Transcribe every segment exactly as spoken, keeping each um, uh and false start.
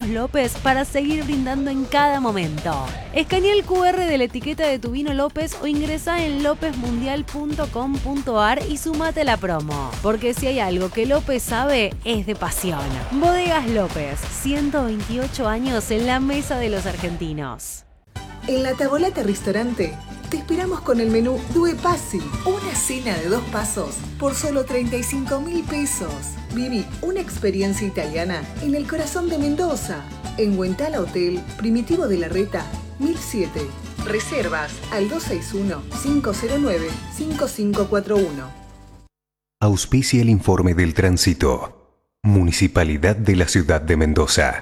López para seguir brindando en cada momento. Escanea el cu erre de la etiqueta de tu vino López o ingresa en lópez mundial punto com punto ar y sumate a la promo. Porque si hay algo que López sabe, es de pasión. Bodegas López, ciento veintiocho años en la mesa de los argentinos. En La Tavolata Restaurante te esperamos con el menú Due Passi, una cena de dos pasos por solo treinta y cinco mil pesos. Viví una experiencia italiana en el corazón de Mendoza, en Huentala Hotel, Primitivo de la Reta, mil siete. Reservas al dos seis uno, cinco cero nueve, cinco cinco cuatro uno. Auspicia el informe del tránsito. Municipalidad de la Ciudad de Mendoza.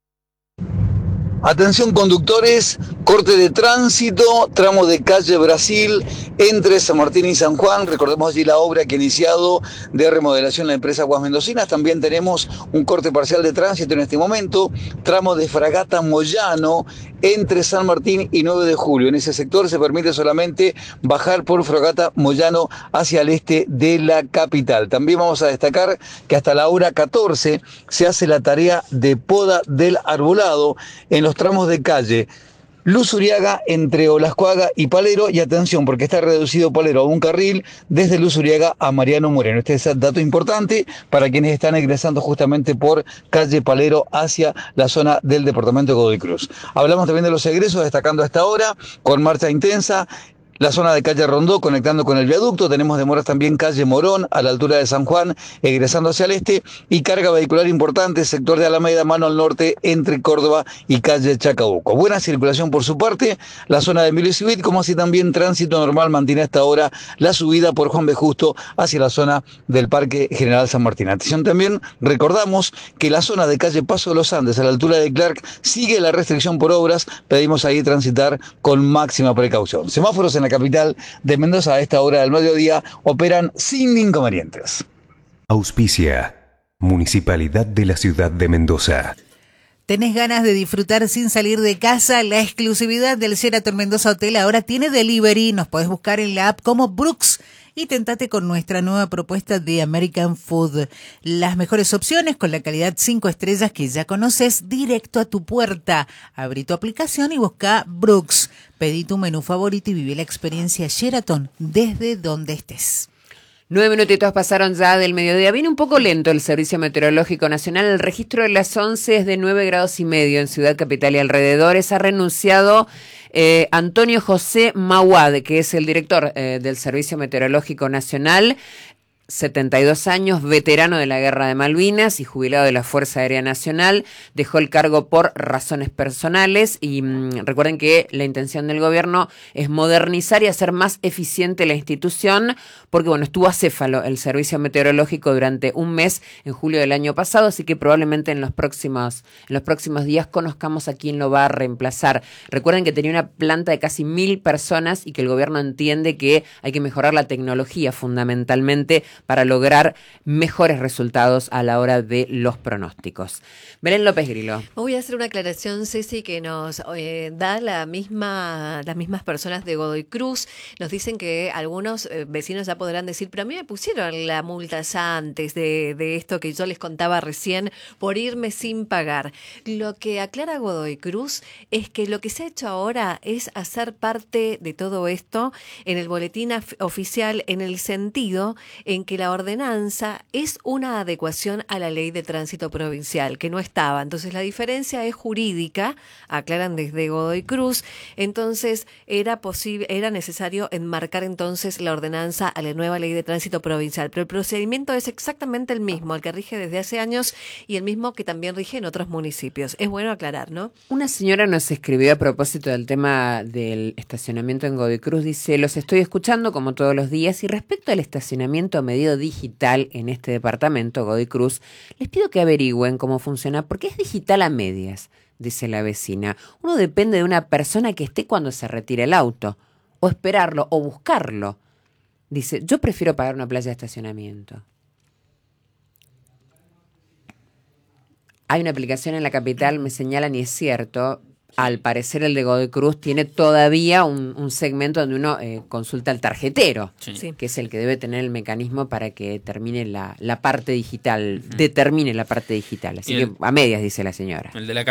Atención conductores, corte de tránsito, tramo de calle Brasil, entre San Martín y San Juan. Recordemos allí la obra que ha iniciado de remodelación la empresa Aguas Mendocinas. También tenemos un corte parcial de tránsito en este momento, tramo de Fragata Moyano, entre San Martín y nueve de julio. En ese sector se permite solamente bajar por Fragata Moyano hacia el este de la capital. También vamos a destacar que hasta la hora catorce se hace la tarea de poda del arbolado en los tramos de calle Luz Uriaga entre Olascuaga y Palero, y atención porque está reducido Palero a un carril desde Luz Uriaga a Mariano Moreno. Este es el dato importante para quienes están ingresando justamente por calle Palero hacia la zona del departamento de Godoy Cruz. Hablamos también de los egresos, destacando a esta hora con marcha intensa la zona de calle Rondó conectando con el viaducto. Tenemos demoras también calle Morón a la altura de San Juan egresando hacia el este, y carga vehicular importante sector de Alameda mano al norte entre Córdoba y calle Chacabuco. Buena circulación por su parte la zona de Emilio Civit, como así también tránsito normal mantiene hasta ahora la subida por Juan B. Justo hacia la zona del Parque General San Martín. Atención también, recordamos que la zona de calle Paso de los Andes a la altura de Clark sigue la restricción por obras. Pedimos ahí transitar con máxima precaución. Semáforos en la capital de Mendoza a esta hora del mediodía operan sin inconvenientes. Auspicia Municipalidad de la Ciudad de Mendoza. ¿Tenés ganas de disfrutar sin salir de casa? La exclusividad del Sheraton Mendoza Hotel ahora tiene delivery. Nos podés buscar en la app como Brooks y tentate con nuestra nueva propuesta de American Food. Las mejores opciones con la calidad cinco estrellas que ya conoces directo a tu puerta. Abrí tu aplicación y busca Brooks. Pedí tu menú favorito y viví la experiencia Sheraton desde donde estés. Nueve minutitos pasaron ya del mediodía. Viene un poco lento el Servicio Meteorológico Nacional. El registro de las once es de nueve grados y medio en Ciudad Capital y alrededores. Ha renunciado eh, Antonio José Mauad, que es el director eh, del Servicio Meteorológico Nacional. setenta y dos años, veterano de la Guerra de Malvinas y jubilado de la Fuerza Aérea Nacional, dejó el cargo por razones personales y mmm, recuerden que la intención del gobierno es modernizar y hacer más eficiente la institución, porque bueno, estuvo acéfalo el servicio meteorológico durante un mes en julio del año pasado, así que probablemente en los próximos, en los próximos días conozcamos a quién lo va a reemplazar. Recuerden que tenía una planta de casi mil personas y que el gobierno entiende que hay que mejorar la tecnología fundamentalmente para lograr mejores resultados a la hora de los pronósticos. Belén López Grillo. Voy a hacer una aclaración, Ceci, que nos eh, da la misma, las mismas personas de Godoy Cruz. Nos dicen que algunos eh, vecinos ya podrán decir, pero a mí me pusieron la multa ya antes de, de esto que yo les contaba recién por irme sin pagar. Lo que aclara Godoy Cruz es que lo que se ha hecho ahora es hacer parte de todo esto en el boletín oficial, en el sentido en que la ordenanza es una adecuación a la ley de tránsito provincial, que no estaba. Entonces la diferencia es jurídica, aclaran desde Godoy Cruz. Entonces era posible, era necesario enmarcar entonces la ordenanza a la nueva ley de tránsito provincial. Pero el procedimiento es exactamente el mismo, el que rige desde hace años y el mismo que también rige en otros municipios. Es bueno aclarar, ¿no? Una señora nos escribió a propósito del tema del estacionamiento en Godoy Cruz. Dice, los estoy escuchando como todos los días y respecto al estacionamiento medido digital en este departamento, Godoy Cruz, les pido que averigüen cómo funciona, porque es digital a medias, dice la vecina. Uno depende de una persona que esté cuando se retire el auto, o esperarlo, o buscarlo. Dice, yo prefiero pagar una playa de estacionamiento. Hay una aplicación en la capital, me señalan, y es cierto. Al parecer el de Godoy Cruz tiene todavía un, un segmento donde uno eh, consulta al tarjetero, sí. que es el que debe tener el mecanismo para que termine la, la parte digital, uh-huh. determine la parte digital. Así el, que a medias, dice la señora. El de la